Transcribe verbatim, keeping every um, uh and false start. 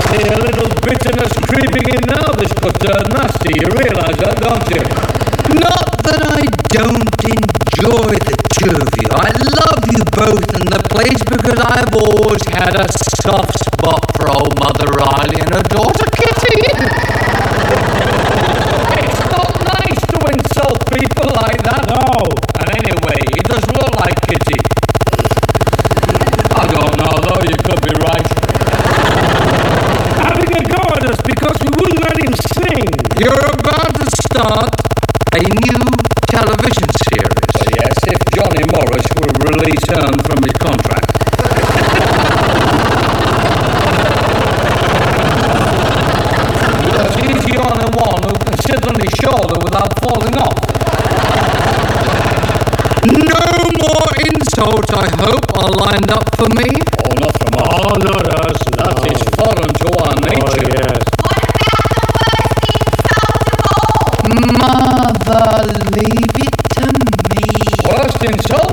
see a little bitterness creeping in now. This got uh, nasty. You realise that, don't you? Not that I don't enjoy the two of you. I love you both in the place because I've always had a soft spot for old Mother Riley and her daughter Kitty. It's not nice to insult people like that. No. And anyway, he does look like Kitty. I don't know though, you could be right. Having a go at us because we wouldn't let him sing. You're about to start a new television series. Well, yes, if Johnny Morris will release Hearn from his contract. Because he's the only one who can sit on his shoulder without falling off. No more insults, I hope, are lined up for me. Oh, not from us. Oh, not us. That no. is foreign to our Oh, nature. yes. Mother, leave it to me. Worst insult?